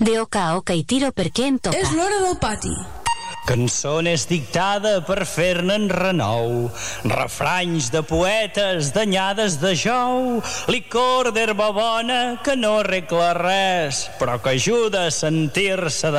De oca a oca i tiro perquè em toca. És l'hora del pati. Cançones dictada per fer-ne'n renou, refranys de poetes danyades de jou, licor d'herba bona que no arregla res, però que ajuda a sentir-se de